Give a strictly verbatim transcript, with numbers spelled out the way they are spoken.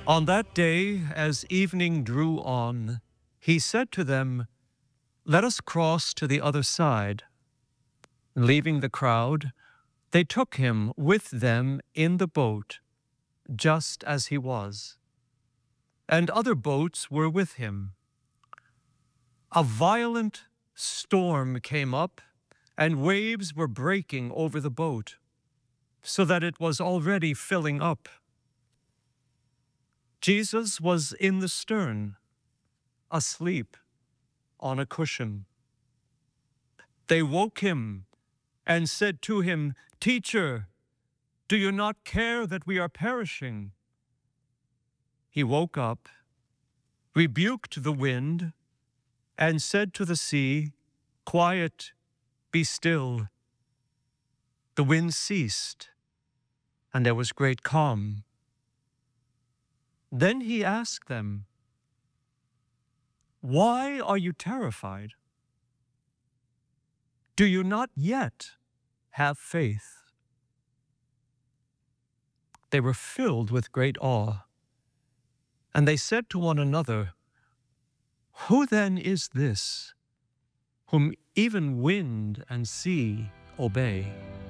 On that day, as evening drew on, he said to them, "Let us cross to the other side." Leaving the crowd, they took him with them in the boat, just as he was, and other boats were with him. A violent storm came up, and waves were breaking over the boat, so that it was already filling up. Jesus was in the stern, asleep on a cushion. They woke him and said to him, "Teacher, do you not care that we are perishing?" He woke up, rebuked the wind, and said to the sea, "Quiet, be still." The wind ceased, and there was great calm. Then he asked them, "Why are you terrified? Do you not yet have faith?" They were filled with great awe, and they said to one another, "Who then is this, whom even wind and sea obey?"